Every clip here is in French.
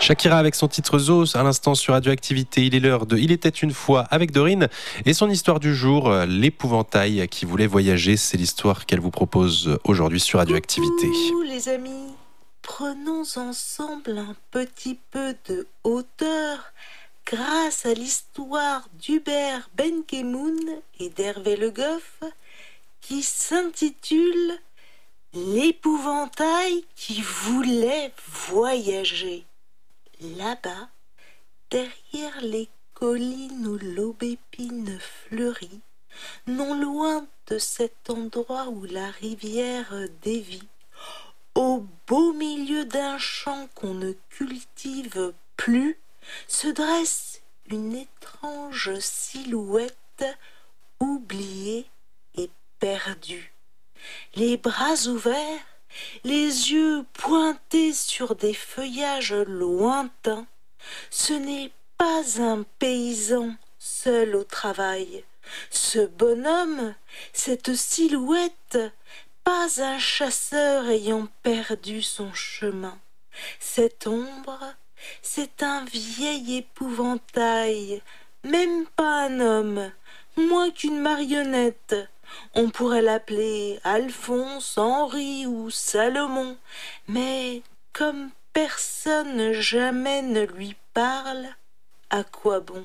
Shakira avec son titre Zos à l'instant sur Radioactivité. Il est l'heure de Il était une fois avec Dorine et son histoire du jour, l'épouvantail qui voulait voyager. C'est l'histoire qu'elle vous propose aujourd'hui sur Radioactivité. Coucou les amis, prenons ensemble un petit peu de hauteur grâce à l'histoire d'Hubert Benkemoun et d'Hervé Le Goff qui s'intitule L'épouvantail qui voulait voyager. Là-bas, derrière les collines où l'aubépine fleurit, non loin de cet endroit où la rivière dévie, au beau milieu d'un champ qu'on ne cultive plus, se dresse une étrange silhouette oubliée et perdue. Les bras ouverts, les yeux pointés sur des feuillages lointains, ce n'est pas un paysan seul au travail. Ce bonhomme, cette silhouette, pas un chasseur ayant perdu son chemin. Cette ombre, c'est un vieil épouvantail, même pas un homme, moins qu'une marionnette. On pourrait l'appeler Alphonse, Henri ou Salomon, mais comme personne jamais ne lui parle, à quoi bon?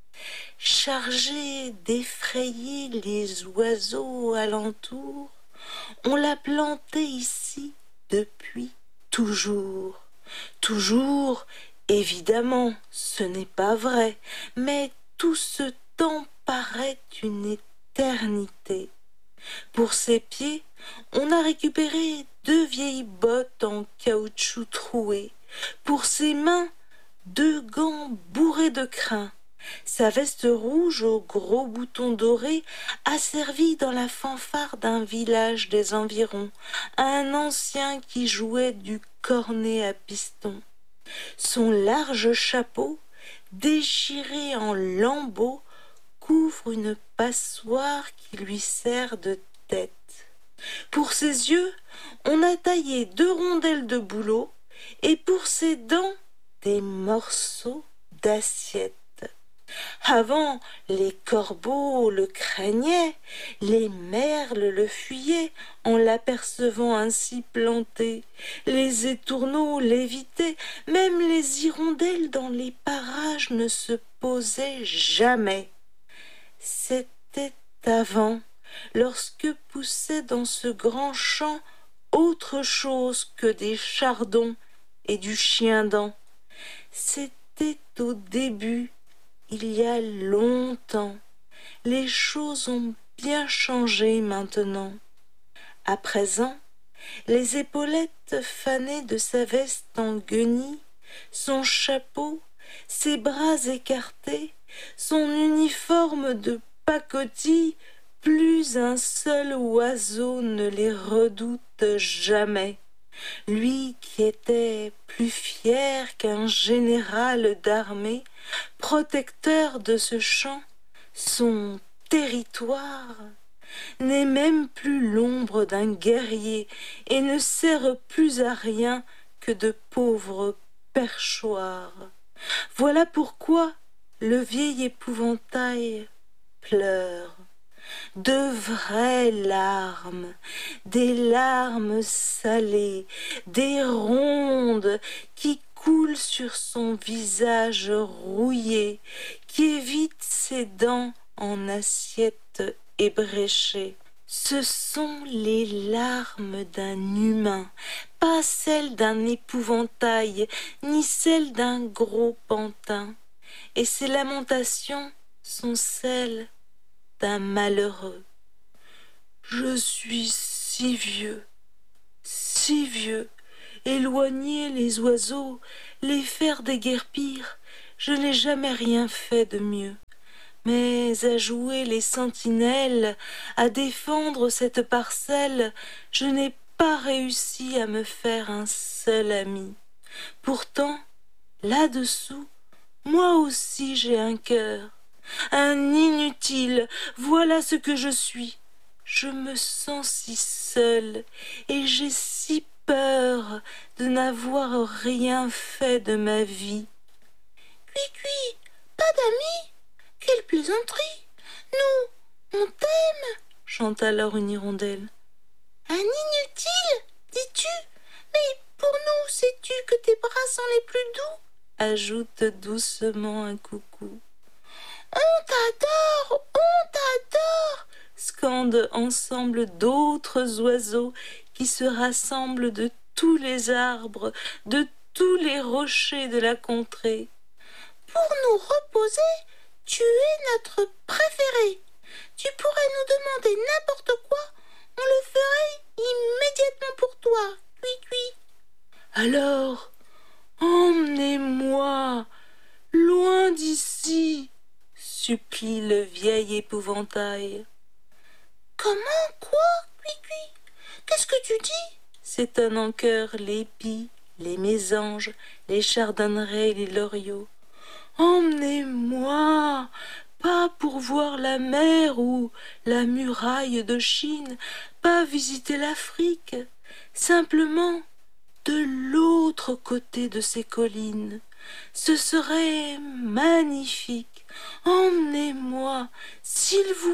Chargé d'effrayer les oiseaux alentour, on l'a planté ici depuis toujours. Toujours, évidemment, ce n'est pas vrai, mais tout ce temps paraît une éternité. Pour ses pieds, on a récupéré 2 vieilles bottes en caoutchouc troué. Pour ses mains, 2 gants bourrés de crin. Sa veste rouge aux gros boutons dorés a servi dans la fanfare d'un village des environs à un ancien qui jouait du cornet à piston. Son large chapeau, déchiré en lambeaux, couvre une passoire qui lui sert de tête. Pour ses yeux, on a taillé 2 rondelles de bouleau et pour ses dents, des morceaux d'assiette. Avant, les corbeaux le craignaient, les merles le fuyaient en l'apercevant ainsi planté, les étourneaux l'évitaient, même les hirondelles dans les parages ne se posaient jamais. C'était avant, lorsque poussait dans ce grand champ autre chose que des chardons et du chien-dent. C'était au début, il y a longtemps. Les choses ont bien changé maintenant. À présent, les épaulettes fanées de sa veste en guenilles, son chapeau, ses bras écartés, son uniforme de pacotille, plus un seul oiseau ne les redoute jamais. Lui qui était plus fier qu'un général d'armée, protecteur de ce champ, son territoire, n'est même plus l'ombre d'un guerrier et ne sert plus à rien que de pauvres perchoirs. Voilà pourquoi le vieil épouvantail pleure. De vraies larmes, des larmes salées, des rondes qui coulent sur son visage rouillé, qui évite ses dents en assiette ébréchée. Ce sont les larmes d'un humain, pas celles d'un épouvantail, ni celles d'un gros pantin. Et ces lamentations sont celles d'un malheureux. Je suis si vieux, éloigner les oiseaux, les faire déguerpir, je n'ai jamais rien fait de mieux. Mais à jouer les sentinelles, à défendre cette parcelle, je n'ai pas réussi à me faire un seul ami. Pourtant, là-dessous, moi aussi j'ai un cœur. Un inutile, voilà ce que je suis. Je me sens si seule et j'ai si peur de n'avoir rien fait de ma vie. Cui, pas d'amis? Quelle plaisanterie! Nous, on t'aime, chante alors une hirondelle. Un inutile, dis-tu? Mais pour nous, sais-tu que tes bras sont les plus doux? Ajoute doucement un coucou. On t'adore, scandent ensemble d'autres oiseaux qui se rassemblent de tous les arbres, de tous les rochers de la contrée. Pour nous reposer, tu es notre préféré. Tu pourrais nous demander n'importe quoi, on le ferait immédiatement pour toi. Cui. Alors, emmenez-moi, loin d'ici, supplie le vieil épouvantail. Comment, quoi, Cui? Qu'est-ce que tu dis? S'étonnent en chœur les pies, les mésanges, les chardonnerets et les loriots. Emmenez-moi, pas pour voir la mer ou la muraille de Chine, pas visiter l'Afrique, simplement de l'autre côté de ces collines. Ce serait magnifique. Emmenez-moi, s'il vous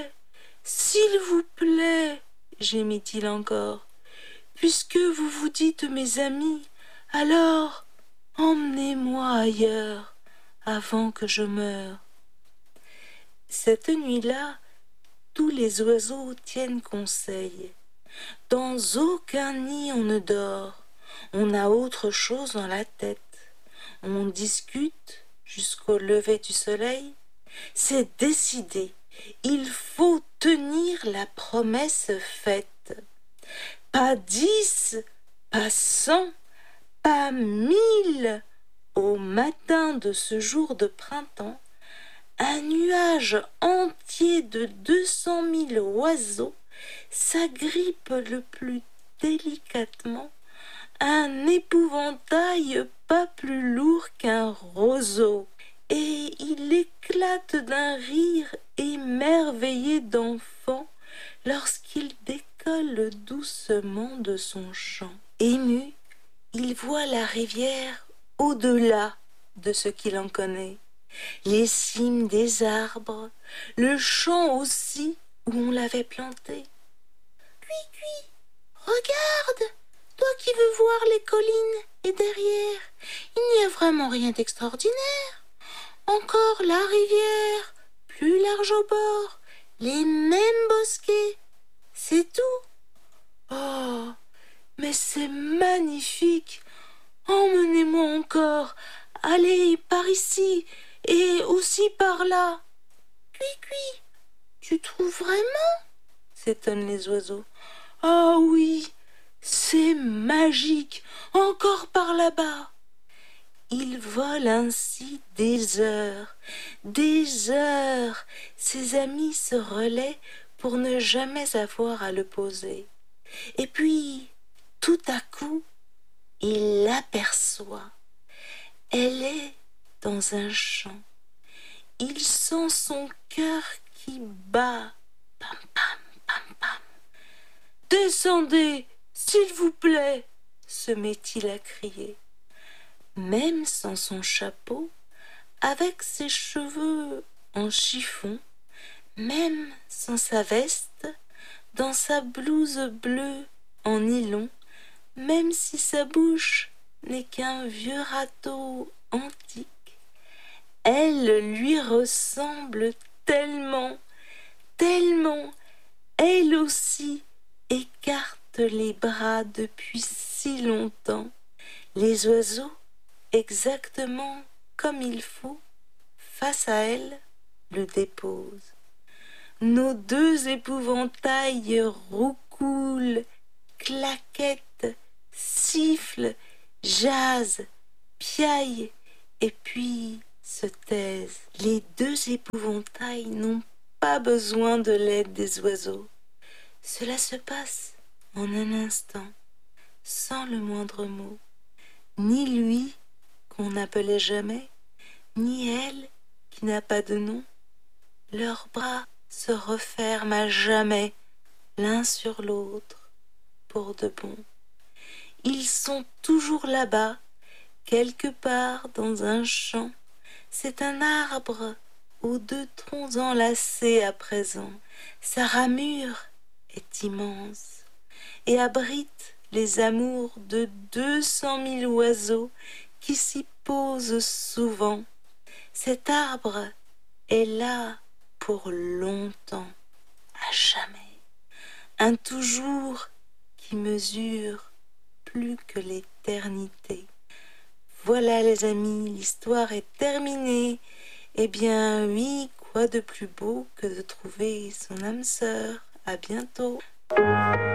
plaît, gémit-il encore. Puisque vous vous dites mes amis, alors emmenez-moi ailleurs avant que je meure. Cette nuit-là, tous les oiseaux tiennent conseil. Dans aucun nid on ne dort, on a autre chose dans la tête. On discute jusqu'au lever du soleil. C'est décidé, il faut tenir la promesse faite. Pas 10, pas 100, pas 1000. Au matin de ce jour de printemps, un nuage entier de 200 000 oiseaux s'agrippe le plus délicatement un épouvantail pas plus lourd qu'un roseau, et il éclate d'un rire émerveillé d'enfant lorsqu'il décolle doucement de son chant. Ému, il voit la rivière au-delà de ce qu'il en connaît, les cimes des arbres, le champ aussi où on l'avait planté. Cui, regarde, toi qui veux voir les collines et derrière, il n'y a vraiment rien d'extraordinaire. Encore la rivière, plus large au bord, les mêmes bosquets, c'est tout. Oh, mais c'est magnifique. Emmenez-moi encore, allez par ici et aussi par là. Cui, tu trouves vraiment? S'étonnent les oiseaux. Ah oui, c'est magique, encore par là-bas. Ils volent ainsi des heures. Ses amis se relaient pour ne jamais avoir à le poser. Et puis, tout à coup, il l'aperçoit. Elle est dans un champ. Il sent son cœur qui bat. Pam, pam, pam, pam. Descendez, s'il vous plaît, se met-il à crier. Même sans son chapeau, avec ses cheveux en chiffon, même sans sa veste, dans sa blouse bleue en nylon, même si sa bouche n'est qu'un vieux râteau antique, elle lui ressemble tellement, elle aussi écarte les bras depuis si longtemps. Les oiseaux, exactement comme il faut, face à elle, le déposent. Nos deux épouvantails roucoulent, claquettent, sifflent, jasent, piaillent et puis se taisent. Les deux épouvantails n'ont pas besoin de l'aide des oiseaux. Cela se passe en un instant, sans le moindre mot. Ni lui, qu'on n'appelait jamais, ni elle, qui n'a pas de nom. Leurs bras se referment à jamais l'un sur l'autre, pour de bon. Ils sont toujours là-bas, quelque part dans un champ. C'est un arbre aux 2 troncs enlacés à présent. Sa ramure est immense et abrite les amours de 200 000 oiseaux qui s'y posent souvent. Cet arbre est là pour longtemps, à jamais. Un toujours qui mesure plus que l'éternité. Voilà les amis, l'histoire est terminée. Eh bien oui, quoi de plus beau que de trouver son âme sœur. À bientôt.